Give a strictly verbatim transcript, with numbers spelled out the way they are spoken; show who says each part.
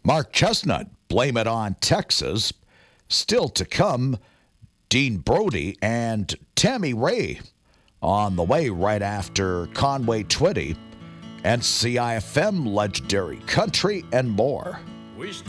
Speaker 1: Mark Chestnut, blame it on Texas. Still to come, Dean Brody and Tammy Ray on the way right after Conway Twitty, N C I F M, Legendary Country, and more.